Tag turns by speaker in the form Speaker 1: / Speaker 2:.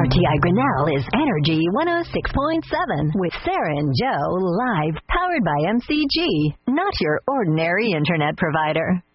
Speaker 1: RTI Grinnell is Energy 106.7 with Sarah and Joe live, powered by MCG, not your ordinary internet provider.